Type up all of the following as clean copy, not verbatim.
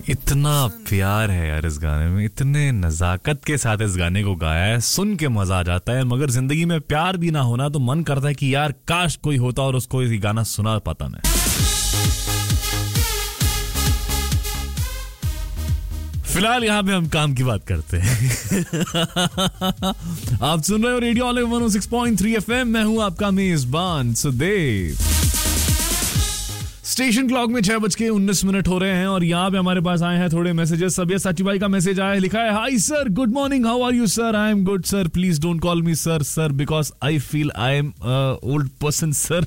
इतना प्यार है यार इस गाने में, इतने नजाकत के साथ इस गाने को गाया है, सुन के मजा आ जाता है। मगर जिंदगी में प्यार भी ना होना तो मन करता है कि यार काश कोई होता और उसको ये गाना सुना पाता मैं। फिलहाल यहाँ पे हम काम की बात करते हैं। आप सुन रहे हो रेडियो ऑल 106.3 FM। मैं हूं आपका मेजबान सुदेव। स्टेशन क्लॉक में 6:19 हो रहे हैं और यहाँ पे हमारे पास आए हैं थोड़े मैसेजेस। सबिया साची भाई का मैसेज आया है, लिखा है hi sir, good morning, how are you sir? I am good sir, please don't call me sir sir because I feel I am old person sir.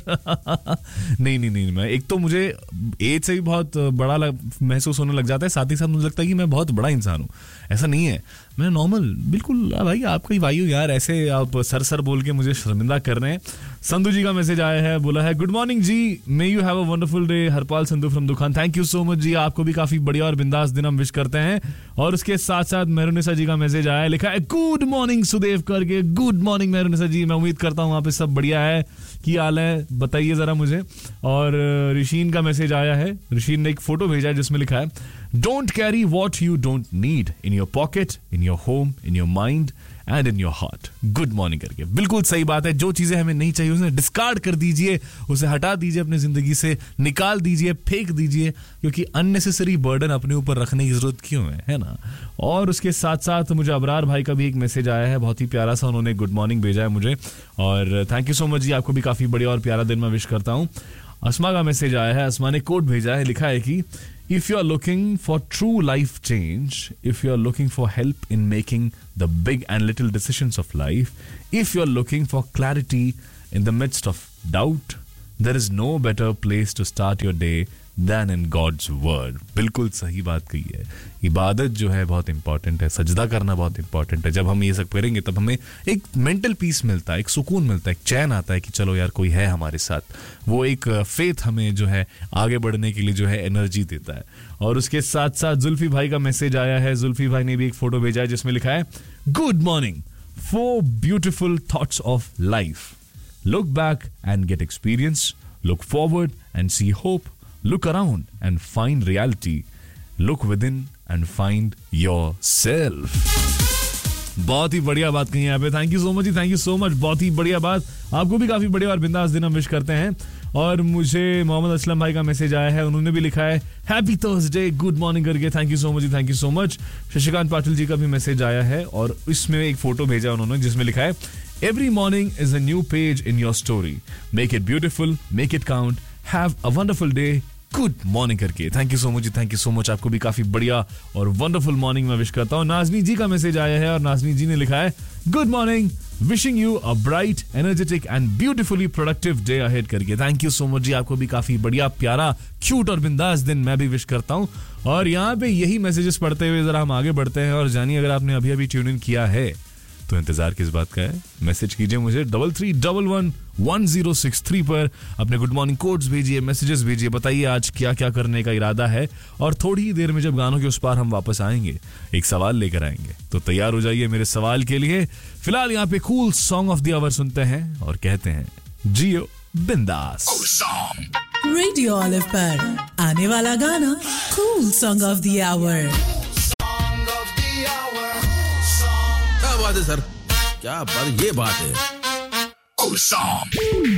नहीं, मैं एक तो मुझे एज से भी बहुत बड़ा महसूस होने लग जाता है, साथ ही साथ मुझे लगता है कि मैं बहुत बड़ा इंसान हूँ। ऐसा नहीं है, मैं नॉर्मल बिल्कुल। भाई आपका ही भाई हूँ यार, ऐसे आप सर बोल के मुझे शर्मिंदा कर रहे हैं। संधू जी का मैसेज आया है, बोला है good morning ji, may you have a wonderful day. Harpal Sandhu from दुकान, थैंक यू सो मच जी, आपको भी काफी बढ़िया और बिंदास दिन हम विश करते हैं। और उसके साथ साथ मेहरुनिसा जी का मैसेज आया है, लिखा है गुड मॉर्निंग सुदेव करके। गुड मॉर्निंग मेहरुनिसा जी, मैं उम्मीद करता हूँ वहाँ पे सब बढ़िया है। की हाल है बताइए जरा मुझे। और ऋषिन का मैसेज आया है, ऋषिन ने एक फोटो भेजा है जिसमें लिखा है don't carry what you don't need in your pocket, in your home, in your mind and in your heart. Good morning करके बिल्कुल सही बात है। जो चीजें हमें नहीं चाहिए उसे डिस्कार्ड कर दीजिए, उसे हटा दीजिए अपनी जिंदगी से, निकाल दीजिए, फेंक दीजिए, क्योंकि अननेसेसरी बर्डन अपने ऊपर रखने की जरूरत क्यों है ना। और उसके साथ साथ मुझे अबरार भाई का भी एक मैसेज आया है, बहुत ही प्यारा सा, उन्होंने गुड मॉर्निंग भेजा है मुझे और थैंक यू सो मच जी, आपको भी काफी बढ़िया और प्यारा दिन मैं विश करता हूँ। अस्मा का मैसेज आया है, अस्मा ने कोट भेजा है, लिखा है कि if you are looking for true life change, if you are looking for help in making the big and little decisions of life, if you are looking for clarity in the midst of doubt, there is no better place to start your day than in God's word। बिल्कुल सही बात कही है। इबादत जो है बहुत important है, सजदा करना बहुत इंपॉर्टेंट है। जब हम ये सब करेंगे तब हमें एक मेंटल पीस मिलता है, एक सुकून मिलता है, एक चैन आता है कि चलो यार कोई है हमारे साथ। वो एक फेथ हमें जो है आगे बढ़ने के लिए जो है एनर्जी देता है। और उसके साथ साथ जुल्फी भाई का मैसेज आया है, जुल्फी भाई ने भी एक फोटो भेजा है जिसमें लिखा है good morning, 4 beautiful thoughts of life, look back and gate experience, look forward and see hope, look around and find reality, look within and find yourself। बहुत ही बढ़िया बात कही यहाँ पे, thank you so much ji, thank you so much, बहुत ही बढ़िया बात। आपको भी काफी बढ़िया और बिंदास दिन हम विश करते हैं। और मुझे मोहम्मद असलम भाई का मैसेज आया है, उन्होंने भी लिखा है हैप्पी थर्सडे, गुड मॉर्निंग करके, thank you so much ji, thank you so much. Shashikant Patil ji का भी मैसेज आया है और इसमें एक फोटो भेजा उन्होंने जिसमें लिखा है every morning is a new page in your story, make it beautiful, make it count, have a wonderful day, good morning करके। Thank you so much ji, thank you so much, आपको भी काफी बढ़िया और वंडरफुल मॉर्निंग मैं wish करता हूँ। नाजनी जी का मैसेज आया है और नाजनी जी ने लिखा है good morning, wishing you a bright, energetic and beautifully productive day ahead करके। थैंक यू सो मच जी, आपको भी काफी बढ़िया, प्यारा, क्यूट और बिंदास दिन मैं भी विश करता हूँ। और यहाँ पे यही मैसेजेस पढ़ते हुए जरा हम आगे बढ़ते हैं और जानिए, अगर आपने अभी अभी ट्यून इन किया है तो इंतजार किस बात का है, मैसेज कीजिए मुझे 33111063 पर, अपने गुड मॉर्निंग कोड्स भेजिए, मैसेजेस भेजिए, बताइए आज क्या क्या करने का इरादा है। और थोड़ी ही देर में जब गानों के उस पार हम वापस आएंगे एक सवाल लेकर आएंगे, तो तैयार हो जाइए मेरे सवाल के लिए। फिलहाल यहाँ पे cool song of the our सुनते हैं और कहते हैं जियो बिंदास। रेडियो ऑलिव पर आने वाला गाना cool song of the our. क्या बात है सर, क्या बात, ये बात है।